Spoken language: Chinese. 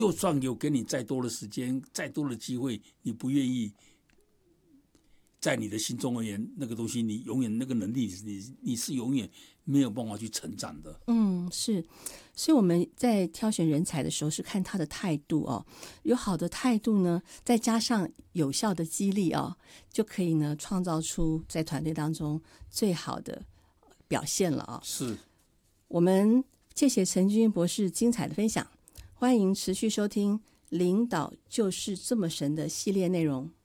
就算有给你再多的时间、再多的机会，你不愿意，在你的心中而言，那个东西你永远那个能力，你是永远没有办法去成长的。 是，所以我们在挑选人才的时候是看他的态度哦，有好的态度呢，再加上有效的激励哦，就可以呢创造出在团队当中最好的表现了啊。 是， 我们谢谢陈君博士精彩的分享，欢迎持续收听《领导就是这么神》的系列内容。